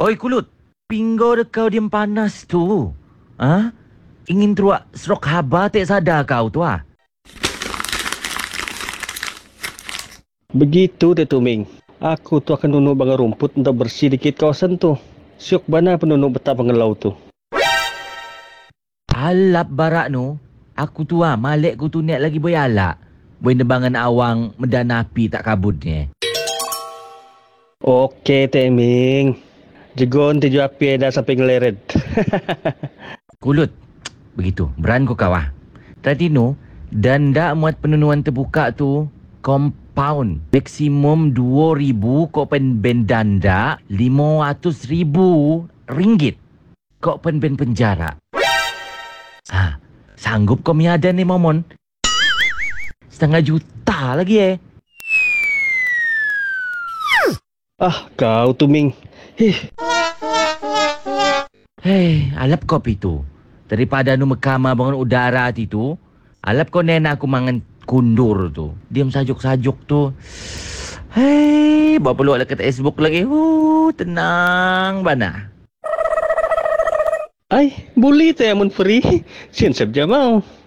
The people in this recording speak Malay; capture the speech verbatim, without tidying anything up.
Oi kulut, pinggo de kau diam panas tu. Ah, ingin teruak serok haba tak sadar kau tu ah. Begitu deh Tuming. Aku tu akan nunuk bangar rumput untuk bersih dikit kawasan tu. Syuk bana penunuk betah pengelau tu. Alap barak nu, aku tu ah malek ku tu niat lagi boyalak. Boy nebangan awang medanapi tak kabutnya. Okey Teming. Jegon tujuh api dah sampai ngeleret. Kulut, begitu, beran ku kau ah. Tadi nu, danda muat penunuan terbuka tu, compound. Maksimum dua ribu kau pen ben danda, lima ratus ribu ringgit. Kau pen ben penjara. Ha, sanggup kau miada ni momon? Setengah juta lagi eh. Ah, kau Tuming. Hih, Hei, alap kau itu. Daripada nu mekama bangun udara tu, alap kau nena aku mangan kundur tu. Diam sajuk-sajuk tu. Hei, bawa peluang dekat Facebook lagi. Huh, tenang bana. ai, boleh teh amun free. Sian sabja mau.